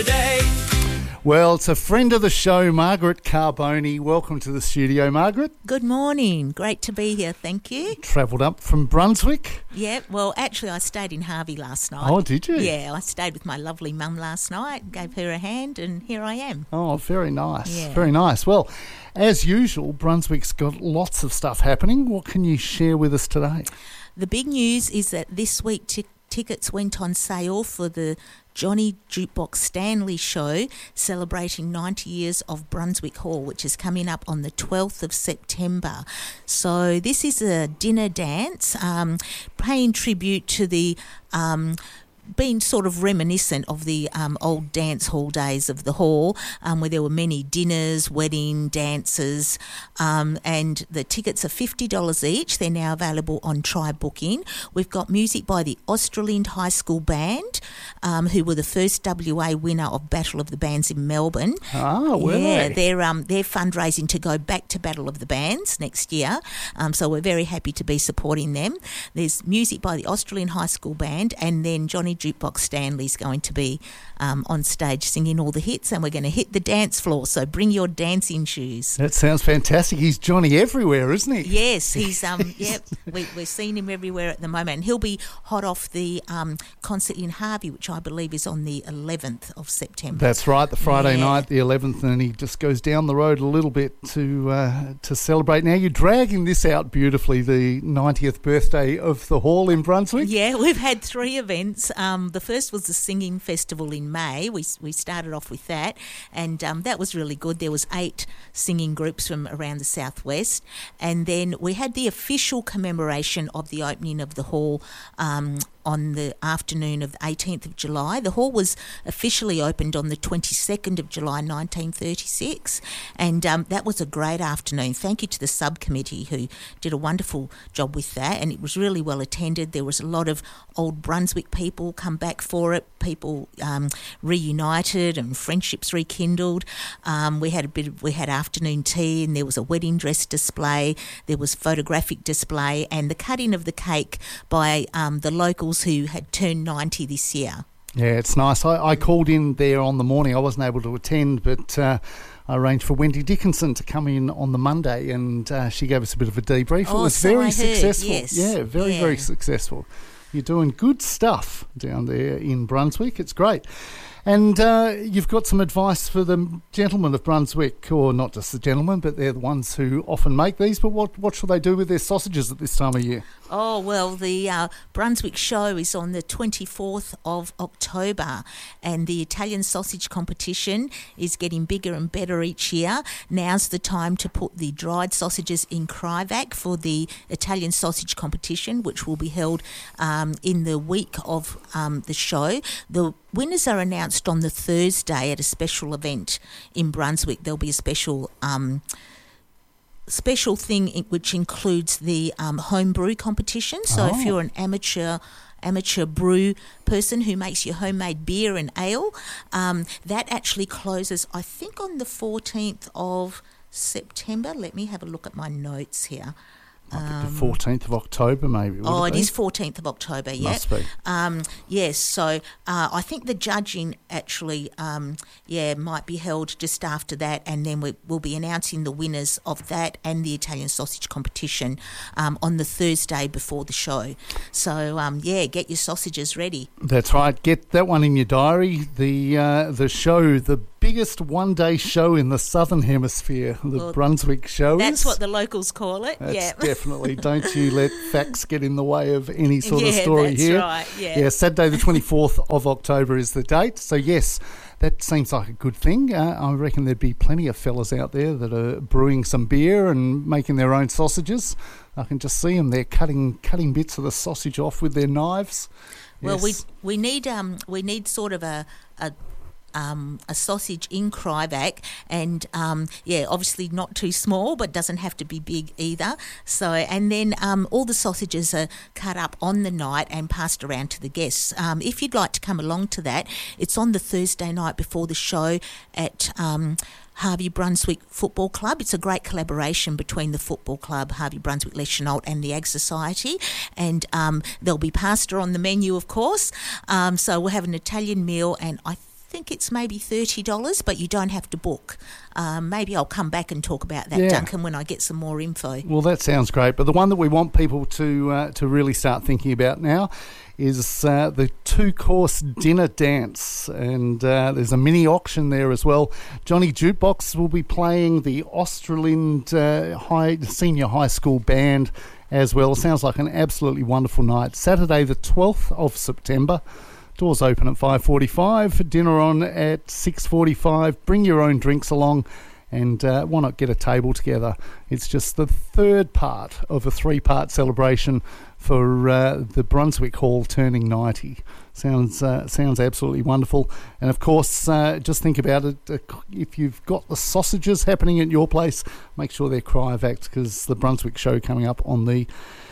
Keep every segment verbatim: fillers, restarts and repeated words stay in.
Well, it's a friend of the show, Margaret Carboni. Welcome to the studio, Margaret. Good morning. Great to be here. Thank you. Travelled up from Brunswick? Yeah, well, actually, I stayed in Harvey last night. Oh, did you? Yeah, I stayed with my lovely mum last night, gave her a hand, and here I am. Oh, very nice. Yeah. Very nice. Well, as usual, Brunswick's got lots of stuff happening. What can you share with us today? The big news is that this week t- tickets went on sale for the Johnny Jukebox Stanley show celebrating ninety years of Brunswick Hall, which is coming up on the twelfth of September. So this is a dinner dance um, paying tribute to the um, being sort of reminiscent of the um, old dance hall days of the hall, um, where there were many dinners, wedding dances, um, and the tickets are fifty dollars each. They're now available on Try Booking. We've got music by the Australind High School Band, um, who were the first W A winner of Battle of the Bands in Melbourne. Ah, were yeah, they? they're um, they're fundraising to go back to Battle of the Bands next year. Um, so we're very happy to be supporting them. There's music by the Australind High School Band, and then Johnny Jukebox Stanley's going to be um, on stage singing all the hits, and we're going to hit the dance floor, so bring your dancing shoes. That sounds fantastic. He's Johnny everywhere, isn't he? Yes, he's um yep, we, we're seeing him everywhere at the moment, and he'll be hot off the um, concert in Harvey, which I believe is on the eleventh of September. That's right, the Friday Yeah. night, the eleventh, and he just goes down the road a little bit to uh, to celebrate. Now, you're dragging this out beautifully, the ninetieth birthday of the hall in Brunswick. Yeah, we've had three events. Um, the first was the singing festival in May. We we started off with that, and um, that was really good. There was eight singing groups from around the southwest, and then we had the official commemoration of the opening of the hall um, on the afternoon of the eighteenth of July. The hall was officially opened on the twenty-second of July nineteen thirty-six, and um, that was a great afternoon. Thank you to the subcommittee who did a wonderful job with that, and it was really well attended. There was a lot of old Brunswick people come back for it, people um, reunited and friendships rekindled. Um, we had a bit of, we had afternoon tea, and there was a wedding dress display, there was photographic display, and the cutting of the cake by um, the locals who had turned ninety this year. Yeah, it's nice. I, I called in there on the morning. I wasn't able to attend, but uh, I arranged for Wendy Dickinson to come in on the Monday, and uh, she gave us a bit of a debrief. Oh, it was so very I heard, successful. yes. Yeah, very, Yeah. very successful. You're doing good stuff down there in Brunswick. It's great. And uh, you've got some advice for the gentlemen of Brunswick, or not just the gentlemen, but they're the ones who often make these. But what, what should they do with their sausages at this time of year? Oh, well, the uh, Brunswick show is on the twenty-fourth of October, and the Italian sausage competition is getting bigger and better each year. Now's the time to put the dried sausages in Kryvac for the Italian sausage competition, which will be held um, in the week of um, the show. The winners are announced on the Thursday at a special event in Brunswick. There'll be a special um special thing in, which includes the um, home brew competition. So Oh. if you're an amateur amateur brew person who makes your homemade beer and ale, um, that actually closes, I think, on the fourteenth of September. Let me have a look at my notes here. Might be the fourteenth of October, maybe. would Oh, it be? is fourteenth of October, yeah. Must be. Um, yes, so uh, I think the judging actually, um, yeah, might be held just after that, and then we, we'll be announcing the winners of that and the Italian sausage competition um, on the Thursday before the show. So, um, yeah, get your sausages ready. That's right. Get that one in your diary. The uh, the show, the biggest one-day show in the Southern Hemisphere, the Well, Brunswick show. That's is. what the locals call it, That's yeah. definitely. Don't you let facts get in the way of any sort yeah, of story that's here. right, yeah. Yeah, Saturday the twenty-fourth of October is the date. So, yes, that seems like a good thing. Uh, I reckon there'd be plenty of fellas out there that are brewing some beer and making their own sausages. I can just see them there cutting cutting bits of the sausage off with their knives. Well, Yes. we we need um we need sort of a a um, a sausage in Kryvac, and um, yeah, obviously not too small, but doesn't have to be big either. So, and then um, all the sausages are cut up on the night and passed around to the guests. Um, if you'd like to come along to that, it's on the Thursday night before the show at Um, Harvey Brunswick Football Club. It's a great collaboration between the football club, Harvey Brunswick Les Chenolles, and the Ag Society, and um, there'll be pasta on the menu, of course. Um, so we'll have an Italian meal, and I think it's maybe thirty dollars, but you don't have to book. Um, maybe I'll come back and talk about that, Yeah. Duncan, when I get some more info. Well, that sounds great. But the one that we want people to uh, to really start thinking about now is uh, the two-course dinner dance. And uh, there's a mini auction there as well. Johnny Jukebox will be playing the Australind uh, high, Senior High School Band as well. Sounds like an absolutely wonderful night. Saturday the twelfth of September. Doors open at five forty-five, dinner on at six forty-five. Bring your own drinks along, and uh, why not get a table together? It's just the third part of a three-part celebration for uh, the Brunswick Hall turning ninety. Sounds uh, sounds absolutely wonderful. And of course, uh, just think about it. Uh, if you've got the sausages happening at your place, make sure they're cryovac, because the Brunswick show coming up on the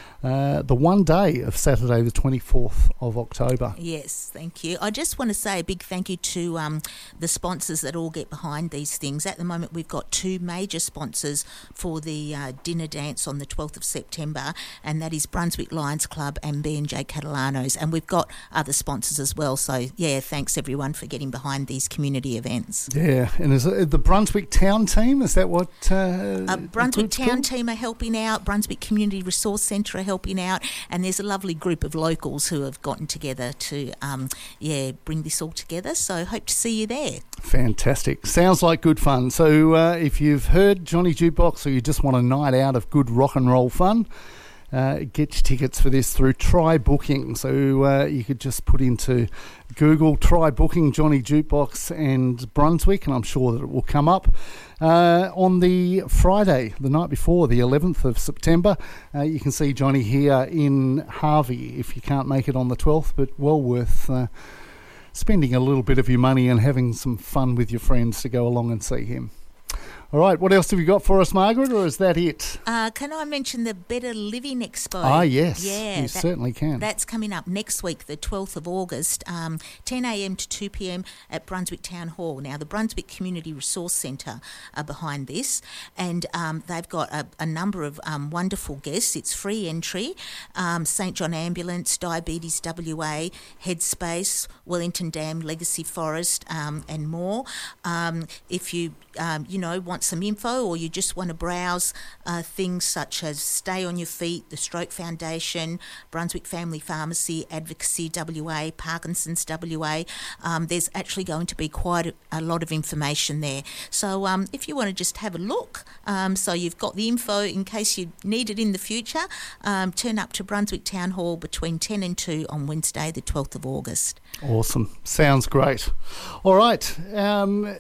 Uh, the one day of Saturday, the twenty-fourth of October. Yes, thank you. I just want to say a big thank you to um, the sponsors that all get behind these things. At the moment, we've got two major sponsors for the uh, dinner dance on the twelfth of September, and that is Brunswick Lions Club and B and J Catalanos. And we've got other sponsors as well. So, yeah, thanks everyone for getting behind these community events. Yeah, and is it the Brunswick Town team? Is that what? Uh, uh, Brunswick Town called? team are helping out. Brunswick Community Resource Centre are helping out, and there's a lovely group of locals who have gotten together to um, yeah bring this all together, so hope to see you there. Fantastic. Sounds like good fun. So uh, if you've heard Johnny Jukebox or you just want a night out of good rock and roll fun, Uh, get your tickets for this through Try Booking. So uh, you could just put into Google Try Booking Johnny Jukebox and Brunswick, and I'm sure that it will come up. Uh, on the Friday, the night before, the eleventh of September, uh, you can see Johnny here in Harvey if you can't make it on the twelfth, but well worth uh, spending a little bit of your money and having some fun with your friends to go along and see him. All right, what else have you got for us, Margaret, or is that it? Uh, can I mention the Better Living Expo? Ah, yes, yeah, you that, certainly can. That's coming up next week, the twelfth of August, um, ten a.m. to two p.m. at Brunswick Town Hall. Now, the Brunswick Community Resource Centre are behind this, and um, they've got a, a number of um, wonderful guests. It's free entry. Um, Saint John Ambulance, Diabetes W A, Headspace, Wellington Dam, Legacy Forest, um, and more. Um, if you, um, you know, want some info, or you just want to browse uh, things such as Stay on Your Feet, the Stroke Foundation, Brunswick Family Pharmacy, Advocacy W A, Parkinson's W A, um, there's actually going to be quite a, a lot of information there. So um, if you want to just have a look, um, so you've got the info in case you need it in the future, um, turn up to Brunswick Town Hall between ten and two on Wednesday, the twelfth of August. Awesome. Sounds great. All right. Um,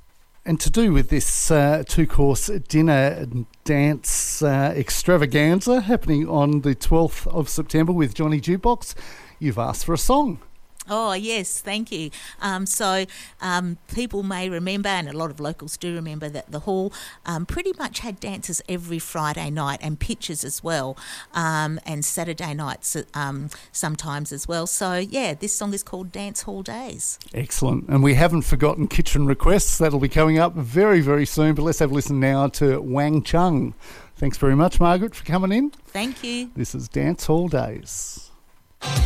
And to do with this uh, two-course dinner and dance uh, extravaganza happening on the twelfth of September with Johnny Jukebox, you've asked for a song. Oh, yes, thank you. Um, so um, people may remember, and a lot of locals do remember, that the hall um, pretty much had dances every Friday night and pitches as well, um, and Saturday nights um, sometimes as well. So, yeah, this song is called Dance Hall Days. Excellent. And we haven't forgotten kitchen requests. That'll be coming up very, very soon. But let's have a listen now to Wang Chung. Thanks very much, Margaret, for coming in. Thank you. This is Dance Hall Days.